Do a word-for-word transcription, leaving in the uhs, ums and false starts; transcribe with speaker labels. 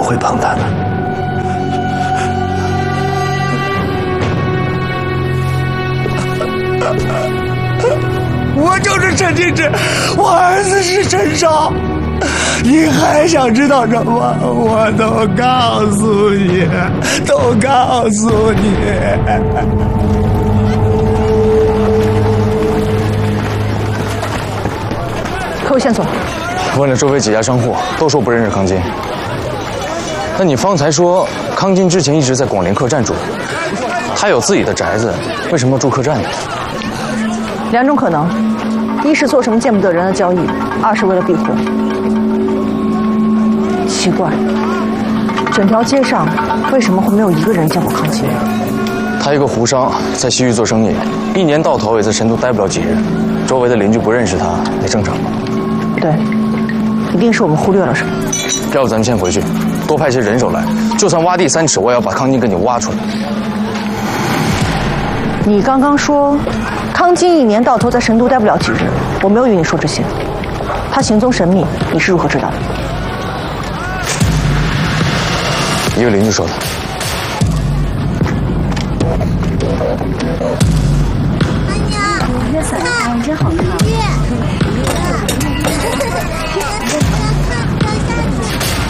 Speaker 1: 不会碰他的。我就是陈金枝，我儿子是陈少。你还想知道什么？我都告诉你，都告诉你。
Speaker 2: 可有线索？
Speaker 3: 问了周围几家商户，都说不认识康金。那你方才说康金之前一直在广联客栈住，他有自己的宅子，为什么要住客栈呢？
Speaker 2: 两种可能，一是做什么见不得人的交易，二是为了避祸。奇怪，整条街上为什么会没有一个人见过康金？
Speaker 3: 他一个胡商，在西域做生意，一年到头也在神都待不了几日，周围的邻居不认识他，也正常。
Speaker 2: 对，一定是我们忽略了什么。
Speaker 3: 要不咱们先回去，多派些人手来，就算挖地三尺，我也要把康金给你挖出来。
Speaker 2: 你刚刚说，康金一年到头在神都待不了几日，我没有与你说这些。他行踪神秘，你是如何知道的？
Speaker 3: 一个邻居说的。
Speaker 4: 阿娘，月伞的花真好看。